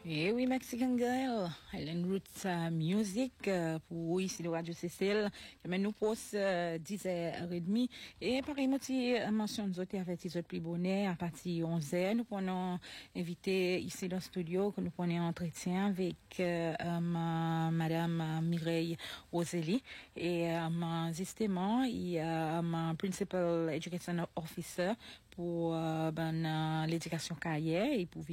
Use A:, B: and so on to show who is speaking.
A: Eh oui, Mexican Girl, Ellen Roots Music pour ici le Radio Cécile, qui nous pose 10h30. Et pareil, moi, mention nous autres avec les autres plus bonnets à partir de 11h. Nous prenons invité ici dans le studio que nous prenons entretien avec Madame Mireille Roseli et justement, il y a Principal Education Officer pour l'éducation carrière et pour